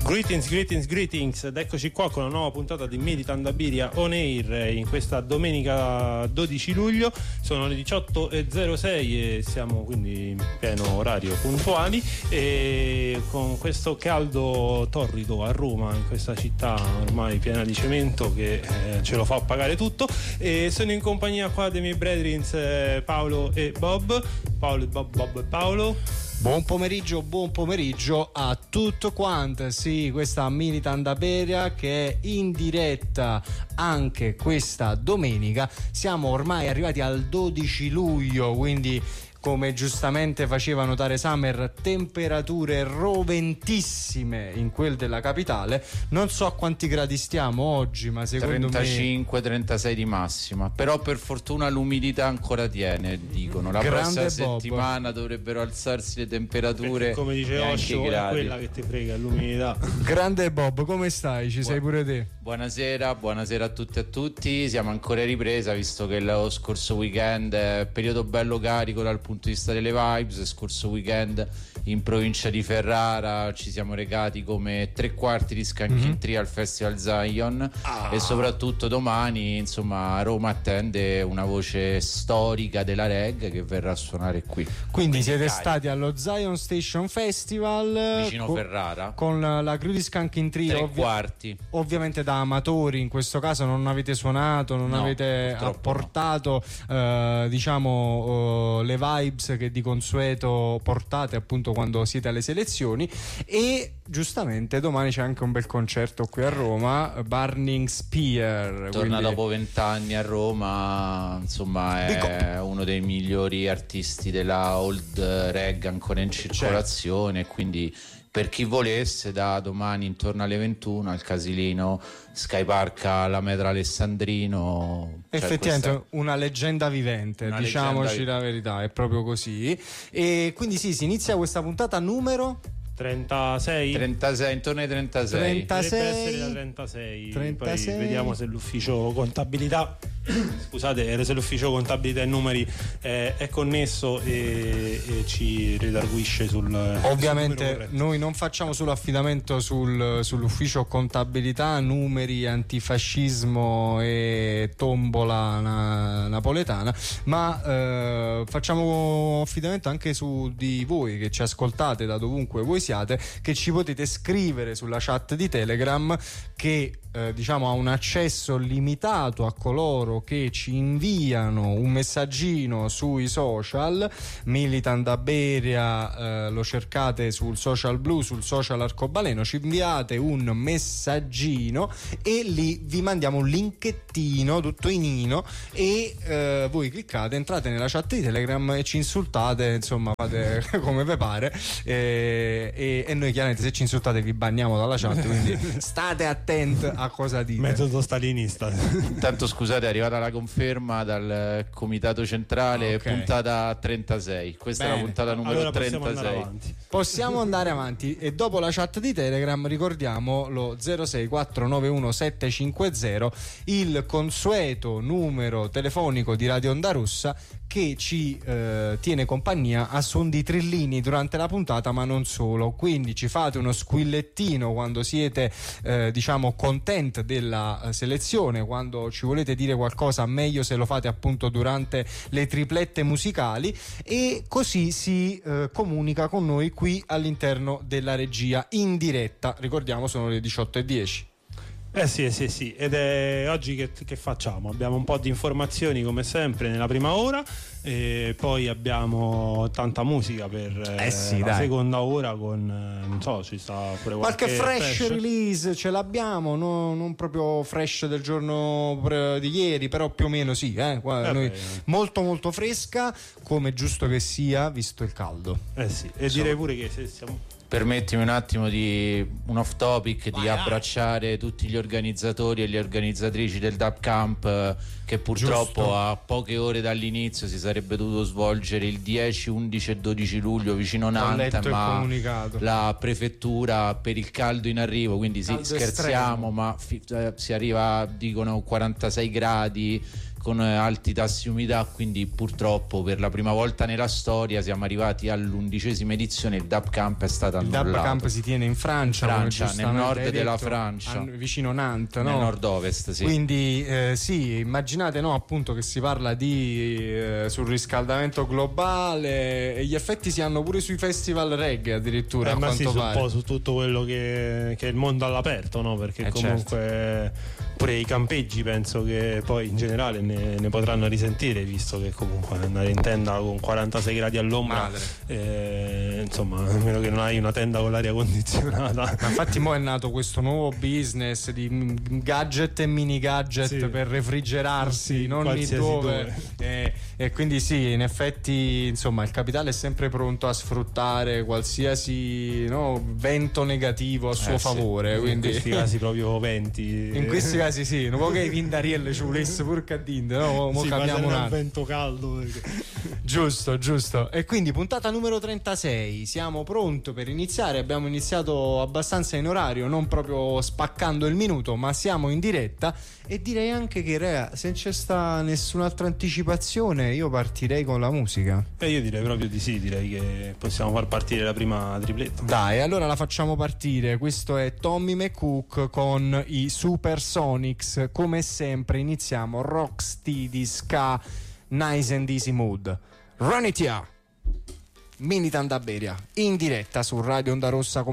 Greetings ed eccoci qua con una nuova puntata di Militant da Birria On Air in questa domenica 12 luglio. Sono le 18.06 e siamo quindi in pieno orario puntuali, e con questo caldo torrido a Roma, in questa città ormai piena di cemento che ce lo fa pagare tutto, e sono in compagnia qua dei miei brethrins Paolo e Bob. Paolo. Buon pomeriggio a tutto quanto. Sì, questa Militant da Birria che è in diretta anche questa domenica. Siamo ormai arrivati al 12 luglio, quindi come giustamente faceva notare Summer, temperature roventissime in quel della capitale. Non so a quanti gradi stiamo oggi, ma secondo 35-36 di massima. Però per fortuna l'umidità ancora tiene, dicono. La prossima settimana dovrebbero alzarsi le temperature. Perché, come dice Osho, è quella che ti frega, l'umidità. Grande Bob, come stai? Sei pure te? Buonasera a tutti e a tutti. Siamo ancora in ripresa, visto che lo scorso weekend è periodo bello carico dal punto di vista delle vibes. Scorso weekend in provincia di Ferrara ci siamo recati come 3/4 di Skanking Tree al Festival Zion, e soprattutto domani, insomma, Roma attende una voce storica della reggae che verrà a suonare qui. Quindi siete stati allo Zion Station Festival vicino Ferrara con la crew di Skanking Tree, 3/4 ovviamente da amatori. In questo caso non avete suonato, non avete apportato diciamo le vibes che di consueto portate appunto quando siete alle selezioni. E giustamente domani c'è anche un bel concerto qui a Roma, Burning Spear. Torna dopo 20 anni a Roma, insomma è uno dei migliori artisti della old reggae ancora in circolazione, certo. Quindi per chi volesse, da domani intorno alle 21 al Casilino Sky Park alla Metra Alessandrino. Effettivamente una leggenda vivente, diciamoci la verità, è proprio così. E quindi sì, si inizia questa puntata numero 36, intorno ai 36. Dovrebbe essere da 36. Poi vediamo se l'ufficio contabilità se l'ufficio contabilità e numeri è connesso e ci redarguisce ovviamente noi non facciamo solo affidamento sull'ufficio contabilità, numeri, antifascismo e tombola napoletana, ma facciamo affidamento anche su di voi che ci ascoltate da dovunque voi siate, che ci potete scrivere sulla chat di Telegram, che diciamo ha un accesso limitato a coloro che ci inviano un messaggino sui social. Militant da Birria, lo cercate sul social blu, sul social arcobaleno, ci inviate un messaggino e lì vi mandiamo un linkettino tutto inino, e voi cliccate, entrate nella chat di Telegram e ci insultate, insomma fate come vi pare, e noi chiaramente se ci insultate vi banniamo dalla chat, quindi state attenti a cosa dite. Metodo stalinista. Tanto scusate, è arrivata la conferma dal comitato centrale, puntata 36. Questa è la puntata numero 36. Possiamo andare avanti. E dopo la chat di Telegram ricordiamo lo 06491 il consueto numero telefonico di Radio Onda Rossa, che ci tiene compagnia a suon di trillini durante la puntata, ma non solo. Quindi ci fate uno squillettino quando siete diciamo content della selezione, quando ci volete dire qualcosa, meglio se lo fate appunto durante le triplette musicali, e così si comunica con noi qui all'interno della regia in diretta. Ricordiamo, sono le 18:10. Sì. Ed è oggi che facciamo? Abbiamo un po' di informazioni come sempre nella prima ora, e poi abbiamo tanta musica per la seconda ora, con non so, ci sta pure qualche fresh release, ce l'abbiamo, non proprio fresh del giorno di ieri, però più o meno sì, noi, molto molto fresca, come giusto che sia visto il caldo. Direi pure che se siamo... Permettimi un attimo di un off topic, di abbracciare tutti gli organizzatori e le organizzatrici del Dub Camp, che purtroppo a poche ore dall'inizio si sarebbe dovuto svolgere il 10, 11 e 12 luglio vicino Nantes, ma la prefettura per il caldo in arrivo, quindi scherziamo, ma si arriva, dicono 46 gradi con alti tassi di umidà, quindi purtroppo per la prima volta nella storia siamo arrivati all'11ª edizione. Il Dub Camp è stato annullato. Il Dub Camp si tiene in Francia, nel nord della Francia, vicino Nantes, nel nord-ovest, sì. Quindi sì, immaginate, no, appunto, che si parla di surriscaldamento globale, e gli effetti si hanno pure sui festival reggae addirittura, a quanto pare. Un po' su tutto quello che è il mondo all'aperto, no? Perché comunque pure i campeggi penso che poi in generale ne potranno risentire, visto che comunque andare in tenda con 46 gradi all'ombra, insomma, a meno che non hai una tenda con l'aria condizionata. Ma infatti mo è nato questo nuovo business di gadget e mini gadget per refrigerarsi, non lì dove. E quindi sì, in effetti, insomma, il capitale è sempre pronto a sfruttare qualsiasi vento negativo a suo favore. Quindi in questi casi proprio venti. In questi casi sì, non può che i vindarielle ci volesse pur cadinde, no? Mo capiamo un attimo. Vento caldo. Giusto. E quindi puntata numero 36, siamo pronti per iniziare. Abbiamo iniziato abbastanza in orario, non proprio spaccando il minuto, ma siamo in diretta. E direi anche che, se non c'è sta nessun'altra anticipazione, io partirei con la musica. Io direi proprio di sì, direi che possiamo far partire la prima tripletta. Dai, allora la facciamo partire. Questo è Tommy McCook con i Supersonics. Come sempre iniziamo rocksteady, ska, nice and easy mood. Run it ya! Mini Tandaberia in diretta su Radio Onda Rossa.